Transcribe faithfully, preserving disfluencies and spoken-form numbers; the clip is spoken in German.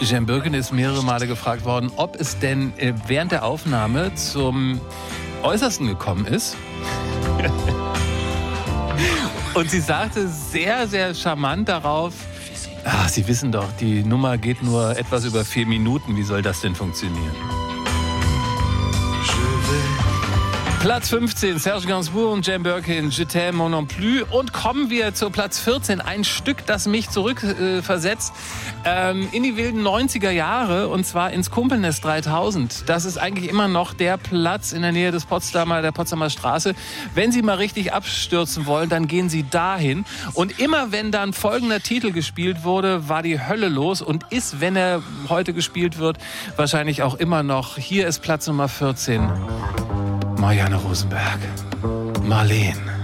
Jem Birkin ist mehrere Male gefragt worden, ob es denn während der Aufnahme zum Äußersten gekommen ist. Und sie sagte sehr, sehr charmant darauf, ach, Sie wissen doch, die Nummer geht nur etwas über vier Minuten. Wie soll das denn funktionieren? Platz fünfzehn, Serge Gainsbourg und Jem Birkin, Je t'aime moi non plus. Und kommen wir zu Platz vierzehn, ein Stück, das mich zurückversetzt äh, ähm, in die wilden neunziger Jahre, und zwar ins Kumpelnest dreitausend. Das ist eigentlich immer noch der Platz in der Nähe des Potsdamer, der Potsdamer Straße. Wenn Sie mal richtig abstürzen wollen, dann gehen Sie dahin. Und immer wenn dann folgender Titel gespielt wurde, war die Hölle los und ist, wenn er heute gespielt wird, wahrscheinlich auch immer noch. Hier ist Platz Nummer vierzehn. Marianne Rosenberg, Marleen.